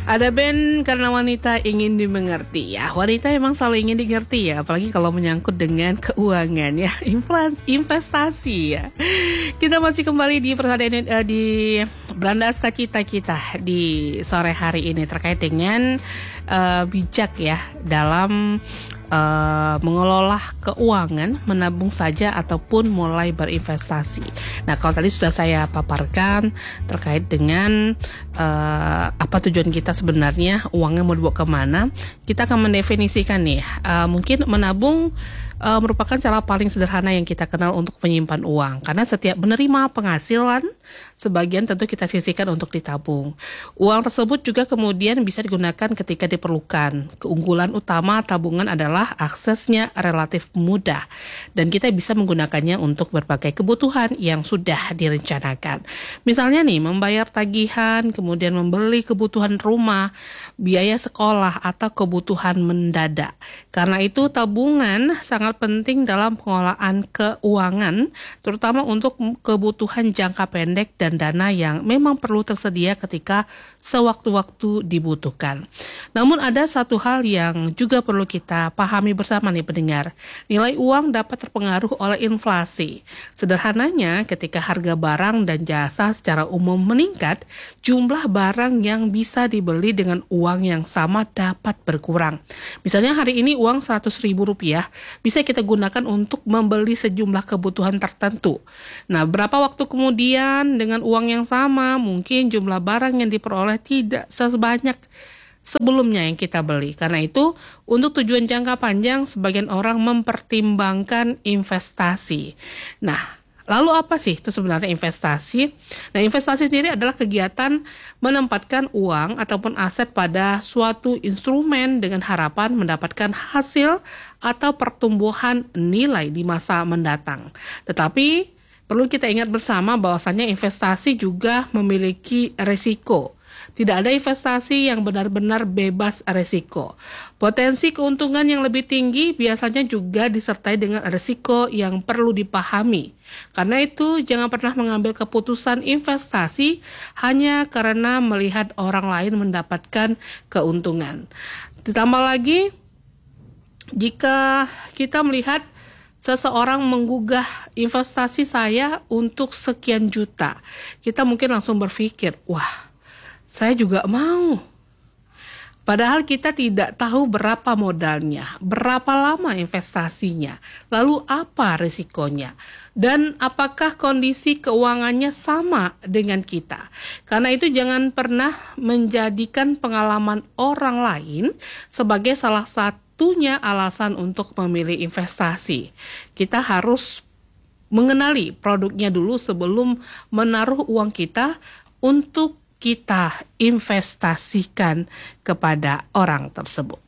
Ada band Karena Wanita Ingin Dimengerti ya. Wanita memang selalu ingin dimengerti ya, apalagi kalau menyangkut dengan keuangan ya, investasi ya. Kita masih kembali di di Berandasa Cita Kita di sore hari ini terkait dengan bijak ya dalam mengelola keuangan, menabung saja ataupun mulai berinvestasi. Nah, kalau tadi sudah saya paparkan terkait dengan apa tujuan kita sebenarnya, uangnya mau dibawa kemana, kita akan mendefinisikan nih. Mungkin menabung merupakan cara paling sederhana yang kita kenal untuk menyimpan uang, karena setiap menerima penghasilan, sebagian tentu kita sisihkan untuk ditabung. Uang tersebut juga kemudian bisa digunakan ketika diperlukan. Keunggulan utama tabungan adalah aksesnya relatif mudah, dan kita bisa menggunakannya untuk berbagai kebutuhan yang sudah direncanakan. Misalnya nih, membayar tagihan, kemudian membeli kebutuhan rumah, biaya sekolah, atau kebutuhan mendadak. Karena itu tabungan sangat penting dalam pengelolaan keuangan, terutama untuk kebutuhan jangka pendek dan dana yang memang perlu tersedia ketika sewaktu-waktu dibutuhkan. Namun ada satu hal yang juga perlu kita pahami bersama nih pendengar. Nilai uang dapat terpengaruh oleh inflasi. Sederhananya, ketika harga barang dan jasa secara umum meningkat, jumlah barang yang bisa dibeli dengan uang yang sama dapat berkurang. Misalnya hari ini uang Rp100.000 bisa kita gunakan untuk membeli sejumlah kebutuhan tertentu. Nah, berapa waktu kemudian dengan uang yang sama, mungkin jumlah barang yang diperoleh tidak sebanyak sebelumnya yang kita beli. Karena itu, untuk tujuan jangka panjang, sebagian orang mempertimbangkan investasi. Nah, lalu apa sih itu sebenarnya investasi? Nah, investasi sendiri adalah kegiatan menempatkan uang ataupun aset pada suatu instrumen dengan harapan mendapatkan hasil atau pertumbuhan nilai di masa mendatang. Tetapi perlu kita ingat bersama bahwasannya investasi juga memiliki risiko. Tidak ada investasi yang benar-benar bebas risiko. Potensi keuntungan yang lebih tinggi biasanya juga disertai dengan risiko yang perlu dipahami. Karena itu, jangan pernah mengambil keputusan investasi hanya karena melihat orang lain mendapatkan keuntungan. Ditambah lagi, jika kita melihat seseorang menggugah investasi saya untuk sekian juta, kita mungkin langsung berpikir, wah, saya juga mau. Padahal kita tidak tahu berapa modalnya, berapa lama investasinya, lalu apa risikonya, dan apakah kondisi keuangannya sama dengan kita. Karena itu jangan pernah menjadikan pengalaman orang lain sebagai salah satunya alasan untuk memilih investasi. Kita harus mengenali produknya dulu sebelum menaruh uang kita untuk kita investasikan kepada orang tersebut.